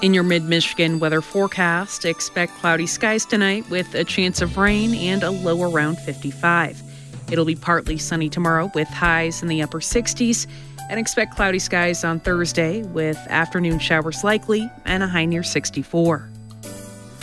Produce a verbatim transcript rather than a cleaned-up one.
In your mid-Michigan weather forecast, expect cloudy skies tonight with a chance of rain and a low around fifty-five. It'll be partly sunny tomorrow with highs in the upper sixties, and expect cloudy skies on Thursday with afternoon showers likely and a high near sixty-four.